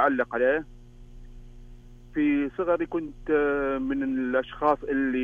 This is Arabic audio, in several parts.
أعلق عليه. في صغري كنت من الأشخاص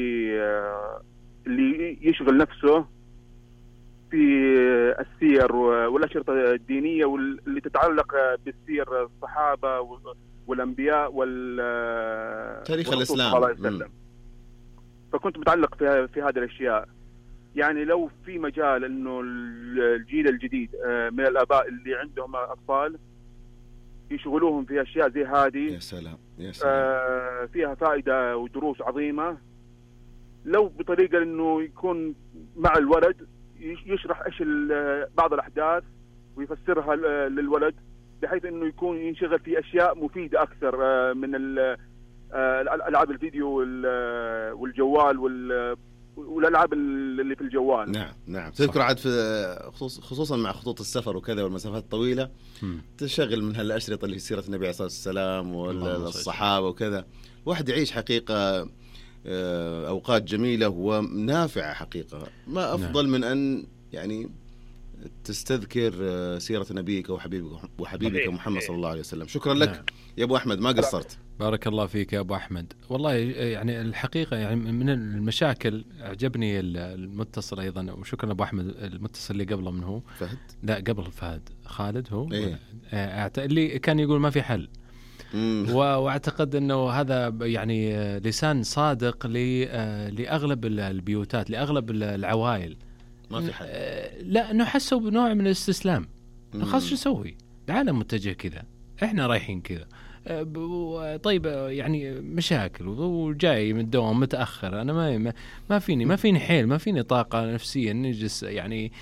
اللي يشغل نفسه في السير والأشرطة الدينية واللي تتعلق بالسير الصحابة والأنبياء تاريخ الإسلام صلى الله عليه وسلم. فكنت متعلق في هذه الأشياء. يعني لو في مجال إنه الجيل الجديد من الآباء اللي عندهم أطفال يشغلوهم في أشياء زي هذه، يا سلام يا سلام، فيها فائدة ودروس عظيمة. لو بطريقة إنه يكون مع الولد يشرح إيش بعض الأحداث ويفسرها للولد، بحيث إنه يكون ينشغل في أشياء مفيدة أكثر من الألعاب الفيديو والجوال والألعاب اللي في الجوال. نعم. تذكر عاد في خصوصا مع خطوط السفر وكذا والمسافات الطويلة تشغل من هالأشرطة اللي في سيرة النبي عليه الصلاة والسلام والصحابة وكذا، واحد يعيش حقيقة أوقات جميلة ونافعة حقيقة. ما أفضل من أن يعني تستذكر سيرة نبيك وحبيبك محمد صلى الله عليه وسلم. شكرا لك يا أبو أحمد، ما قصرت. بارك الله فيك يا أبو أحمد. والله يعني الحقيقة يعني من المشاكل عجبني المتصل أيضا، وشكرا أبو أحمد. المتصل اللي قبله من هو فهد؟ لا قبل فهد، خالد هو إيه؟ اللي كان يقول ما في حل. واعتقد انه هذا يعني لسان صادق لاغلب البيوتات، لاغلب العوائل. ما في حل. لا، انه حسوا بنوع من الاستسلام. خلاص شو نسوي؟ العالم متجه كذا، احنا رايحين كذا. طيب يعني مشاكل وجاي من الدوام متاخر، انا ما فيني حيل، ما فيني طاقه نفسيه نجلس يعني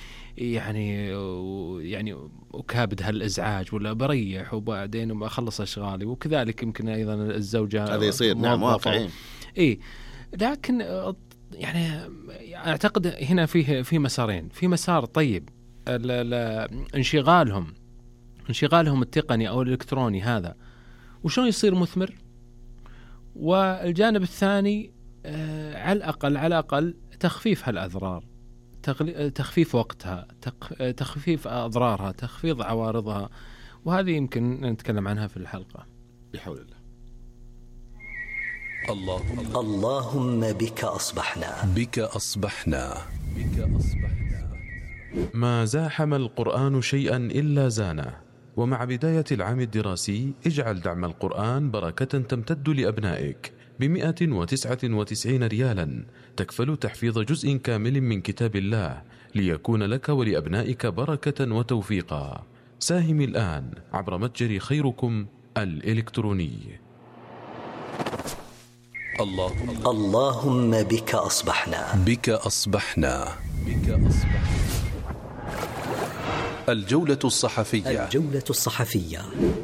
أكابد هالإزعاج، ولا بريح وبعدين أخلص أشغالي. وكذلك يمكن أيضا الزوجة هذا يصير. نعم واقعين. إيه، لكن يعني أعتقد هنا في مسارين. في مسار طيب انشغالهم التقني أو الإلكتروني هذا، وشون يصير مثمر. والجانب الثاني على الأقل تخفيف هالأضرار، تخفيف وقتها، تخفيف أضرارها، تخفيض عوارضها. وهذه يمكن نتكلم عنها في الحلقة بحول الله. اللهم بك أصبحنا. ما زاحم القرآن شيئا إلا زانه. ومع بداية العام الدراسي اجعل دعم القرآن بركة تمتد لأبنائك ب199 ريالا، تكفل تحفيظ جزء كامل من كتاب الله ليكون لك ولأبنائك بركة وتوفيقا. ساهم الآن عبر متجر خيركم الإلكتروني. اللهم بك أصبحنا. الجولة الصحفية.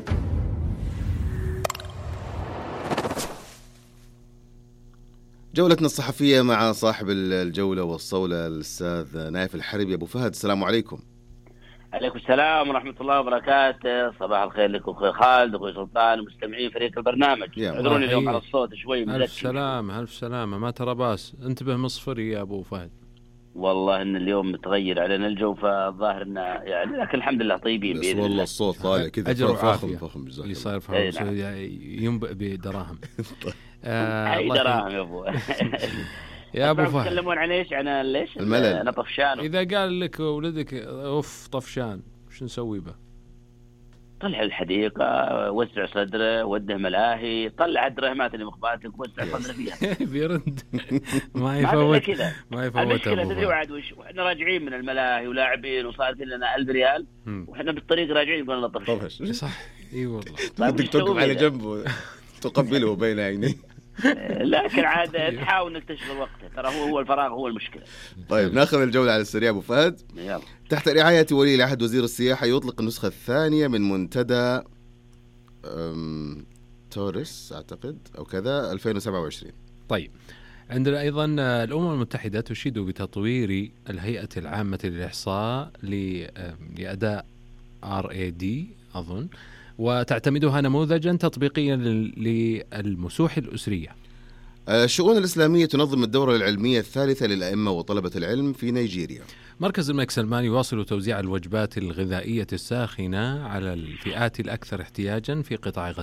جولتنا الصحفية مع صاحب الجولة والصولة الأستاذ نايف الحربي. أبو فهد، السلام عليكم. عليكم السلام ورحمة الله وبركاته. صباح الخير لكم أخوي خالد وأخوي سلطان ومستمعين فريق البرنامج. اعذروني اليوم على الصوت شوي. ألف سلامة ما ترى باس، انتبه مصفري يا أبو فهد. والله إن اليوم متغير علينا الجو، فالظاهر إنه يعني، لكن الحمد لله طيبين بإذن الله. والله الصوت طالع كذا أجر وعافية. فخم اللي صاير فخم ينبئ بدراهم. أي دراهم يا أبو. يا أبو فهد تكلمون عن إيش؟ عن ليش؟ الملل. أنا طفشان. إذا قال لك ولدك أوف طفشان، وش نسوي به؟ طلع الحديقة، وسع صدره، وده ملاهي، طلع الدرهمات اللي مخباتك وسع صدره فيها. بيرد ما يفوت. المشكلة تدري وعد وش؟ احنا راجعين من الملاهي ولاعبين وصارت لنا 1000 ريال واحنا بالطريق راجعين يقول لنا طفش. صح اي والله. بدك توقف على جنبه تقبله بين عينيه. لكن عاد تحاول انك تشغل وقته، ترى هو الفراغ هو المشكلة. طيب ناخذ الجولة على السريع أبو فهد. يلا. تحت رعاية ولي العهد وزير السياحة يطلق النسخة الثانية من منتدى تورس أعتقد أو كذا 2027. طيب عندنا أيضا الأمم المتحدة تشيد بتطوير الهيئة العامة للإحصاء لأداء RAD أظن، وتعتمدها نموذجا تطبيقيا للمسوح الأسرية. الشؤون الإسلامية تنظم الدورة العلمية الثالثة للأئمة وطلبة العلم في نيجيريا. مركز الملك سلمان يواصل توزيع الوجبات الغذائية الساخنة على الفئات الأكثر احتياجا في قطاع غزة.